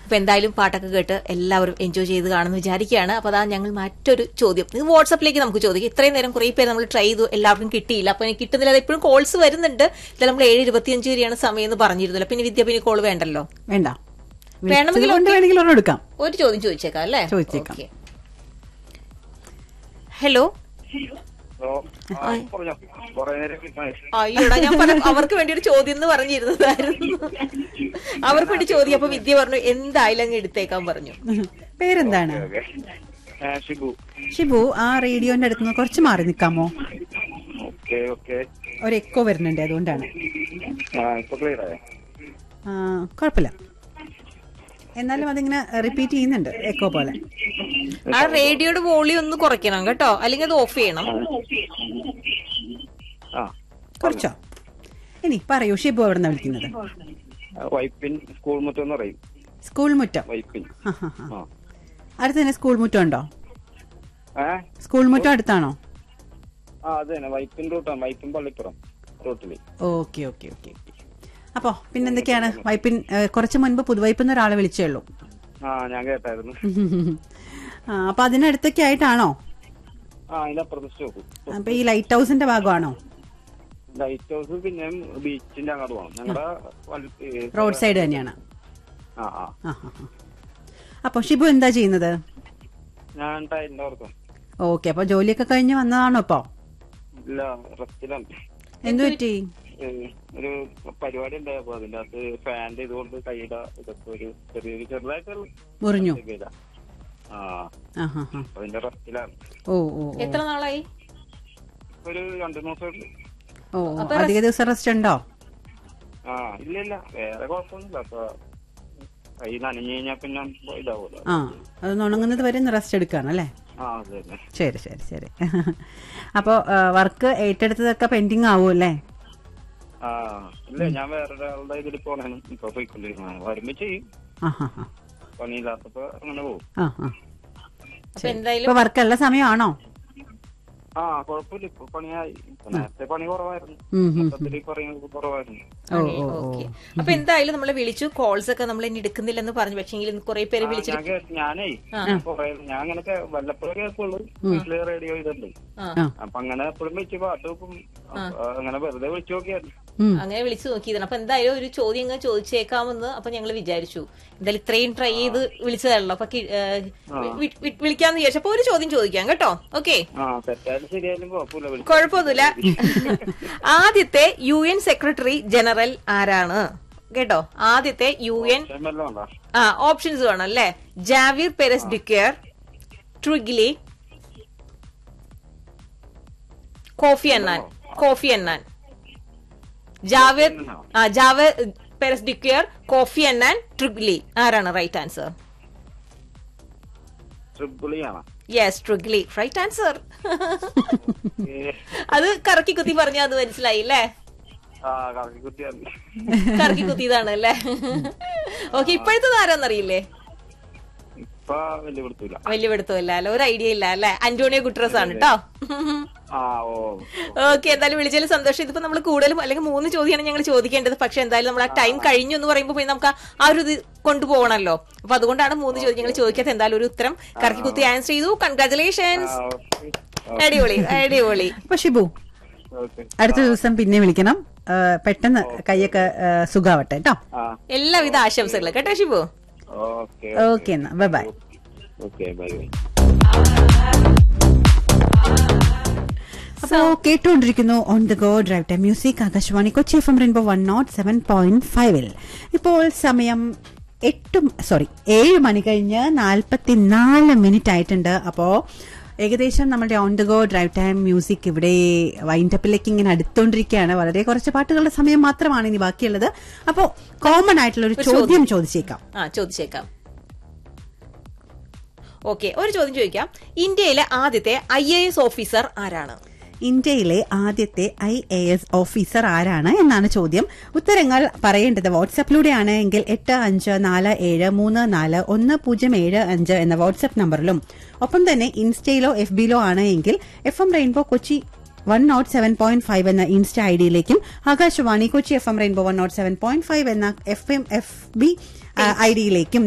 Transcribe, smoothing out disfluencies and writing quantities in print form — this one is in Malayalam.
അപ്പൊ എന്തായാലും പാട്ടൊക്കെ കേട്ട് എല്ലാവരും എൻജോയ് ചെയ്ത് കാണുമെന്ന് വിചാരിക്കുകയാണ്. അപ്പൊ അതാ ഞങ്ങൾ മറ്റൊരു ചോദ്യം ഇത് വാട്സാപ്പിലേക്ക് നമുക്ക് ചോദിക്കാം. ഇത്രയും നേരം കുറെ പേര് നമ്മൾ ട്രൈ ചെയ്തു, എല്ലാവർക്കും കിട്ടിയില്ല. അപ്പൊ എനിക്ക് കിട്ടുന്നില്ല. അത് എപ്പോഴും കോൾസ് വരുന്നുണ്ട്. ഇത് നമ്മൾ 7:25 വരെയാണ് സമയം എന്ന് പറഞ്ഞിരുന്നല്ലോ. പിന്നെ പിന്നെ കോൾ വേണ്ടല്ലോ, വേണ്ട, വേണമെങ്കിൽ എടുക്കാം. ഒരു ചോദ്യം ചോദിച്ചേക്കാം അല്ലേ? ചോദിച്ചേക്കാം. ഹലോ. അയ്യോടാ, ഞാൻ അവർക്ക് വേണ്ടി ഒരു ചോദ്യം എന്ന് പറഞ്ഞിരുന്നതായിരുന്നു. അവർക്ക് വേണ്ടി ചോദ്യം. അപ്പൊ വിദ്യ പറഞ്ഞു എന്തായാലും അങ്ങ് എടുത്തേക്കാൻ പറഞ്ഞു. പേരെന്താണ്? ഷിബു, ആ റേഡിയോന്റെ അടുത്ത് നിന്ന് കുറച്ച് മാറി നിൽക്കാമോ? ഒരു എക്കോ വരുന്നുണ്ട്, അതുകൊണ്ടാണ്. കുഴപ്പമില്ല, എന്നാലും അതിങ്ങനെ റിപ്പീറ്റ് ചെയ്യുന്നുണ്ട് എക്കോ പോലെ. ആ റേഡിയോയുടെ വോളിയം ഒന്ന് കുറയ്ക്കണം കേട്ടോ, അല്ലെങ്കിൽ അത് ഓഫ് ചെയ്യണം. കുറച്ചോ? ഇനി പറയൂ ഷിബു, എവിടെ നിന്നാണ് വിളിക്കുന്നത്? സ്കൂൾ മുറ്റം. അടുത്ത് തന്നെ സ്കൂൾ മുറ്റം ഉണ്ടോ? സ്കൂൾ മുറ്റം അടുത്താണോ? Okay okay okay. അപ്പോ പിന്നെന്തൊക്കെയാണ്? വൈപ്പിൻ കുറച്ച് മുൻപ് പുതുവൈപ്പിന്ന് ഒരാളെ വിളിച്ചേ ഉള്ളൂ. ഞാൻ കേട്ടായിരുന്നു. അപ്പൊ അതിനടുത്തൊക്കെ ആയിട്ടാണോ? അപ്പൊ ഈ ലൈറ്റ് ഹൗസിന്റെ ഭാഗമാണോ? ലൈറ്റ് ഹൗസ് പിന്നെ ബീച്ചിന്റെ അങ്ങോട്ട് പോകണം. ഞങ്ങളുടെ റോഡ് സൈഡ് തന്നെയാണ്. അപ്പൊ ഷിബു എന്താ ചെയ്യുന്നത്? ഞാൻ ടൈലിന്റെ വർക്കാണ്. ഓക്കെ, അപ്പൊ ജോലിയൊക്കെ കഴിഞ്ഞ് വന്നതാണോ ഇപ്പൊ? ഇല്ല, റെസ്റ്റിലാണ്. എന്തു പറ്റി? ഒരു പരിപാടി ഉണ്ടായപ്പോ അതിന്റെ അകത്ത് ഫാൻ്റെ ഇതുകൊണ്ട് കൈയുടെ ഇതൊക്കെ ഒരു ചെറുതായിട്ടുള്ള മുറിഞ്ഞു. അതിന്റെ റെസ്റ്റിലാണ്. ഓ ഓ. എത്ര നാളായി? ഒരു 2 ദിവസമായിട്ട്. ഓ, അധിക ദിവസം റെസ്റ്റ് ഉണ്ടോ? ഇല്ല, വേറെ കുഴപ്പമൊന്നുമില്ല. അപ്പൊ കൈ നനഞ്ഞു കഴിഞ്ഞാൽ പിന്നെ ഇതാവൂല്ലോ. അത് ഉണങ്ങുന്നത് വരെ റെസ്റ്റ് എടുക്കാണല്ലേ? ശരി ശരി ശരി. അപ്പൊ വർക്ക് ഏറ്റെടുത്തതൊക്കെ പെൻഡിങ് ആവൂല്ലേ? ഇല്ല, ഞാൻ വേറൊരാളുടെ ഇതിൽ പോണാണ് ഇപ്പൊ പോയിക്കൊണ്ടിരിക്കുന്നത്. വരുമ്പോ ചെയ്യും, പണിയില്ലാത്തപ്പോ അങ്ങനെ പോകും. വർക്ക് എല്ലാ സമയമാണോ? കുഴപ്പമില്ല, ഇപ്പൊ പണിയായി. നേരത്തെ പണി കുറവായിരുന്നു. അപ്പൊ എന്തായാലും നമ്മളെ വിളിച്ചു, കോൾസ് ഒക്കെ നമ്മൾ ഇനി എടുക്കുന്നില്ലെന്ന് പറഞ്ഞു. പക്ഷേ കുറെ പേര് വിളിച്ചു. ഞാൻ അങ്ങനൊക്കെ വല്ലപ്പോഴും കേൾക്കുള്ളൂ. വീട്ടില് റേഡിയോ ഇതുണ്ട്. അപ്പൊ അങ്ങനെ എപ്പോഴും വെച്ച് പാട്ട് വെക്കും. അങ്ങനെ വെറുതെ വിളിച്ചു നോക്കിയായിരുന്നു. അങ്ങനെ വിളിച്ചു നോക്കിയതാണ്. അപ്പൊ എന്തായാലും ഒരു ചോദ്യം ഇങ്ങനെ ചോദിച്ചേക്കാമെന്ന് അപ്പൊ ഞങ്ങൾ വിചാരിച്ചു. എന്തായാലും ഇത്രയും ട്രൈ ചെയ്ത് വിളിച്ചതാണല്ലോ, അപ്പൊ വിളിക്കാന്ന് വിചാരിച്ചു. അപ്പൊ ഒരു ചോദ്യം ചോദിക്കാം കേട്ടോ? ഓക്കെ, കുഴപ്പമൊന്നുമില്ല. ആദ്യത്തെ UN സെക്രട്ടറി ജനറൽ ആരാണ്? കേട്ടോ, ആദ്യത്തെ UN ഓപ്ഷൻസ് വേണം അല്ലേ? ജാവിർ പെരസ് ഡ്യൂക്യർ, ട്രിഗ്ലി, കോഫി അന്നാൻ. ജാവിർ Perez ഡ്യൂക്യർ, coffee അന്നാൻ, ട്രിഗ്ലി. ആരാണ് right answer? Yes, ട്രിഗ്ലി right answer. അത് കറക്കി കുത്തി പറഞ്ഞാൽ അത് മനസ്സിലായി അല്ലേ? കറക്കി കുത്തിയതാണ് അല്ലേ? ഓക്കെ, ഇപ്പോഴത്തെ ആരാന്നറിയില്ലേ? വലിയ പിടുത്തമില്ല അല്ലെ? ഒരു ഐഡിയ ഇല്ല അല്ലെ? അന്റോണിയോ ഗുട്ടറസ് ആണ് കേട്ടോ. ഓക്കെ, എന്തായാലും വിളിച്ചതിൽ സന്തോഷം. ഇതിപ്പോ നമ്മൾ കൂടുതലും അല്ലെങ്കിൽ 3 ചോദ്യമാണ് ഞങ്ങൾ ചോദിക്കേണ്ടത്. പക്ഷെ എന്തായാലും നമ്മൾ ആ ടൈം കഴിഞ്ഞു എന്ന് പറയുമ്പോൾ പിന്നെ നമുക്ക് ആ ഒരു ഇത് കൊണ്ടുപോകണല്ലോ. അപ്പൊ അതുകൊണ്ടാണ് 3 ചോദ്യങ്ങൾ ചോദിക്കാത്ത. എന്തായാലും ഒരു ഉത്തരം കറക്കി കുത്തി ആൻസർ ചെയ്തു. കൺഗ്രാറ്റുലേഷൻസ്. അടിപൊളി. അപ്പൊ ഷിബു, അടുത്ത ദിവസം പിന്നെ വിളിക്കണം. പെട്ടെന്ന് കൈയൊക്കെ സുഖാവട്ടെ കേട്ടോ. എല്ലാവിധ ആശംസകളും കേട്ടോ ഷിബു. ഓക്കെ, എന്നാ ബൈ ബൈ. സോ കേട്ടുകൊണ്ടിരിക്കുന്നു on the go drive time music, Akashvani Kochi FM rainbow 107.5. ഇപ്പോൾ സമയം 7 മണി കഴിഞ്ഞ് 44 ആയിട്ടുണ്ട്. അപ്പോ ഏകദേശം നമ്മുടെ on the go drive time music ഇവിടെ വൈൻഡപ്പിലേക്ക് ഇങ്ങനെ അടുത്തോണ്ടിരിക്കുകയാണ്. വളരെ കുറച്ച് പാട്ടുകളുടെ സമയം മാത്രമാണ് ഇനി ബാക്കിയുള്ളത്. അപ്പോ കോമൺ ആയിട്ടുള്ള ഒരു ചോദ്യം ചോദിച്ചേക്കാം. ഓക്കെ, ഒരു ചോദ്യം ചോദിക്കാം. ഇന്ത്യയിലെ ആദ്യത്തെ IAS ഓഫീസർ ആരാണ്? ഇന്ത്യയിലെ ആദ്യത്തെ IAS ഓഫീസർ ആരാണ് എന്നാണ് ചോദ്യം. ഉത്തരങ്ങൾ പറയേണ്ടത് വാട്സാപ്പിലൂടെയാണ് എങ്കിൽ 8547341075 എന്ന വാട്സാപ്പ് നമ്പറിലും, ഒപ്പം തന്നെ ഇൻസ്റ്റയിലോ FBയിലോ ആണ് എങ്കിൽ FM റെയിൻബോ കൊച്ചി 107.5 എന്ന insta ഐഡിയിലേക്കും, Akashvani Kochi FM rainbow 107.5 എന്ന FB ഐഡിയിലേക്കും